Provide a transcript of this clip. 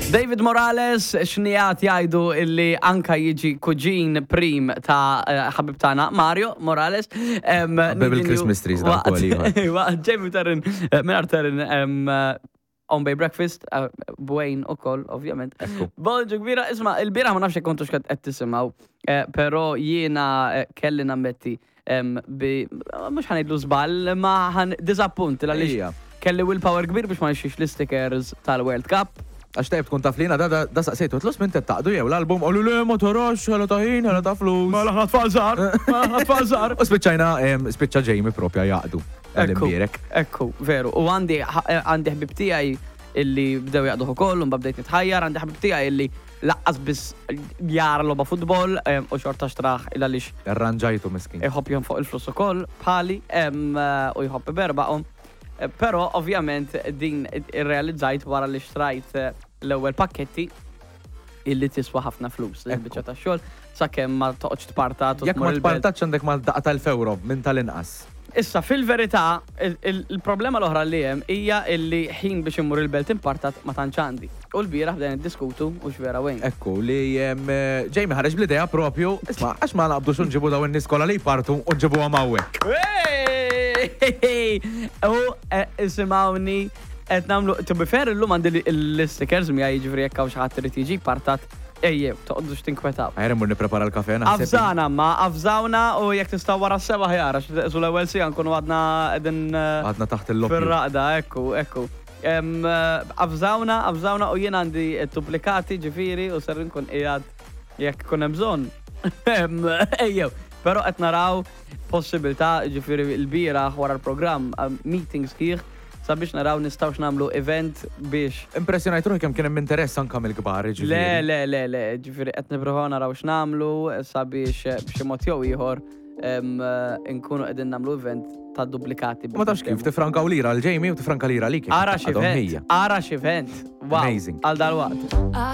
David Morales xnijat jgħidu illi anka jiġi kuġin prim ta' ħabib tagħna Mario Morales. Ħabib il-Christmas trees dak ukoll. Jamie Terrin, Minar Terrin on Bay Breakfast, Bwayne ukoll, ovvjament. Bolġu kbira, isma' il-bira ma nafx kontux qed tisimgħu, però jiena kelli nammetti mhux ħanejdlu żball, ma ħan diżappunt għaliex kelli willpower kbir biex ma nixxix l-stickers tal-World Cup. Għax tajb tkun taf lina, da saqsejtu, tlus minn taqdu jew l-album, għallu le, ma tarax, għala taħin, għala ta' flus. Ma laħat falżar. U spiċċajna, spiċċa Jamie propja jaqdu. Għal-imbirek. Ekku, veru. U għandi ħbib tijaj illi bdew jaqduħu koll, un babdejt nitħajjar, għandi ħbib tijaj illi laqqas bis jar loba futbol, u xorta xtraħ il-għalix. Arranġajtu miskin. Iħobb jom fuq il-flus u koll, bħali, u jħobb berbaqom. Pero, ovvjament, din ir-realizzajt wara li xtrajt l-ewwel pakketti illi tiswa ħafna flus. L-bicċa ta' xogħol sakemm ma toqgħodx tpartat u jekk ma tpartatx għandek mal daqqa tal-euro minn tal-inqas. Issa fil-verità il-problema l-oħra li hemm hija illi ħin biex immur il-belt impartat ma tantx għandi. U l-bieraħ bdejn iddiskutu u x'vera wejn. Ekku li Jamie ħareġ bl-idea propju, isma' għax ma naqbdux nġibu dawn in-nies kollha li jpartu u nġibuhom hawnhekk. U isimgħuni qed nagħmlu to be fair illum għandi l-stickers mija jiġifieri jekk hawn xi ħadd irid jiġi partat ejjew toqgħodux tinkwetaw. Ħajrem mur nipprepara l-kafè naħseb. Afżana ma afżawna u jekk tistgħu wara s-seba' ħjar għax su l-ewwel sija nkunu għadna qegħdin għadna taħt il-lobby. Fir-raqda ekku. Afżawna u jien għandi duplikati ġifieri u ser nkun qiegħed jekk ikun hemm bżonn. Ejjew. Pero qed naraw possibilità ġifieri l-bieraħ wara l-programm meetings kieħ sabiex naraw nistgħux nagħmlu event biex. Impressjonajt ruħi kemm kien hemm interess anke mill-kbar ġifieri. Le, ġifieri qed nippruvaw naraw x'nagħmlu sabiex b'xi mod jew ieħor nkunu qegħdin nagħmlu event ta' duplikati. Ma tafx kif tifrankaw lira l-Jamie u tifranka lira lik. Ara x'event. Wow. Amazing. Għal dal-waqt.